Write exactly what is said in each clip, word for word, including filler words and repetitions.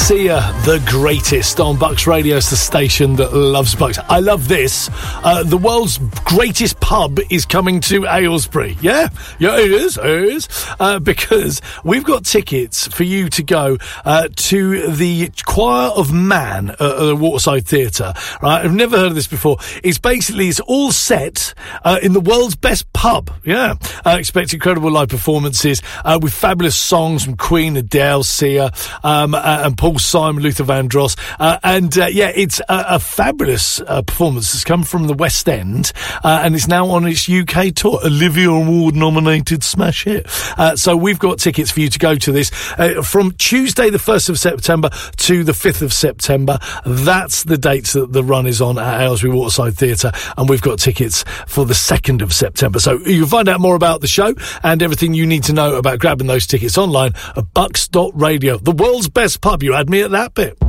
Sia, the greatest on Bucks Radio. It's the station that loves Bucks. I love this. Uh, the world's greatest pub is coming to Aylesbury. Yeah, yeah, it is. It is uh, because we've got tickets for you to go uh, to the Choir of Man at the Waterside Theatre. Right, I've never heard of this before. It's basically it's all set uh, in the world's best pub. Yeah, uh, expect incredible live performances uh, with fabulous songs from Queen, Adele, Sia, um, uh, and Paul Simon, Luther Vandross. Uh, and, uh, yeah, it's a, a fabulous uh, performance that's come from the West End uh, and it's now on its U K tour. Olivia Award-nominated smash hit. Uh, so we've got tickets for you to go to this uh, from Tuesday the first of September to the fifth of September. That's the dates that the run is on at Aylesbury Waterside Theatre, and we've got tickets for the second of September. So you can find out more about the show and everything you need to know about grabbing those tickets online at bucks dot radio. The world's best pub. You had me at that bit.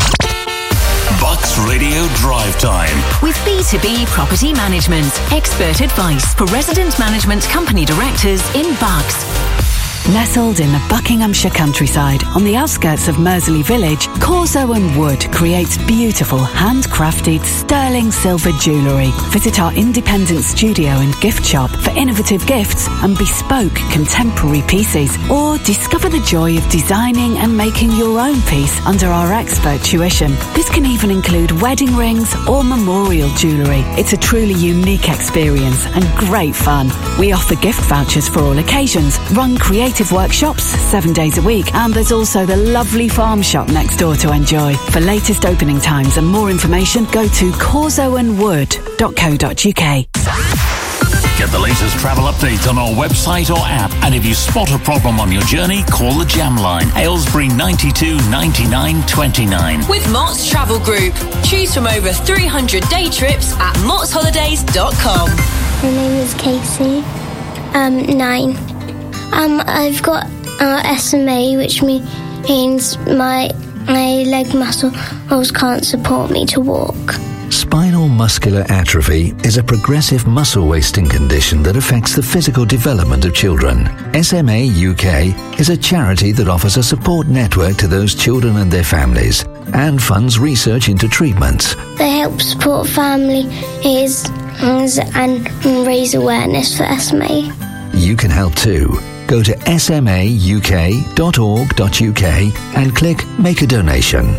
Bucks Radio Drive Time. With B two B Property Management. Expert advice for resident management company directors in Bucks. Nestled in the Buckinghamshire countryside on the outskirts of Mersey Village, Corso and Wood creates beautiful handcrafted sterling silver jewellery. Visit our independent studio and gift shop for innovative gifts and bespoke contemporary pieces, or discover the joy of designing and making your own piece under our expert tuition. This can even include wedding rings or memorial jewellery. It's a truly unique experience and great fun. We offer gift vouchers for all occasions, run creative workshops seven days a week, and there's also the lovely farm shop next door to enjoy. For latest opening times and more information, go to corso and wood dot co dot uk. Get the latest travel updates on our website or app, and if you spot a problem on your journey, call the Jam Line, Aylesbury ninety-two ninety-nine twenty-nine. With Mott's Travel Group. Choose from over three hundred day trips at motts holidays dot com. My name is Casey. Um, nine. Um, I've got uh, S M A, which means my my leg muscles can't support me to walk. Spinal muscular atrophy is a progressive muscle wasting condition that affects the physical development of children. S M A U K is a charity that offers a support network to those children and their families and funds research into treatments. They help support families and raise awareness for S M A. You can help too. Go to s m a u k dot org dot u k and click Make a Donation.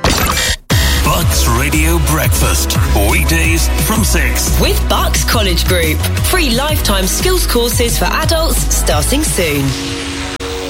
Bucks Radio Breakfast. Weekdays from six. With Bucks College Group. Free lifetime skills courses for adults starting soon.